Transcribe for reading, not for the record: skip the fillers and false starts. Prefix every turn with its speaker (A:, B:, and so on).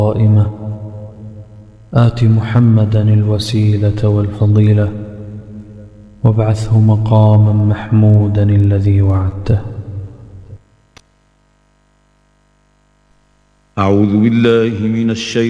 A: قائمة آت محمدا الوسيلة والفضيلة وابعثه مقاما محمودا الذي وعدته.
B: أعوذ بالله من الشيطان